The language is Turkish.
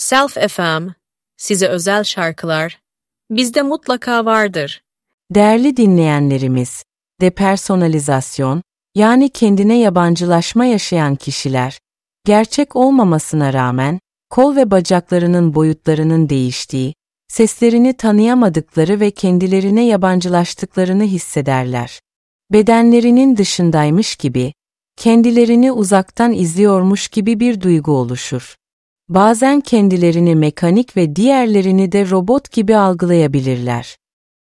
Self FM, size özel şarkılar, bizde mutlaka vardır. Değerli dinleyenlerimiz, depersonalizasyon, yani kendine yabancılaşma yaşayan kişiler, gerçek olmamasına rağmen, kol ve bacaklarının boyutlarının değiştiği, seslerini tanıyamadıkları ve kendilerine yabancılaştıklarını hissederler. Bedenlerinin dışındaymış gibi, kendilerini uzaktan izliyormuş gibi bir duygu oluşur. Bazen kendilerini mekanik ve diğerlerini de robot gibi algılayabilirler.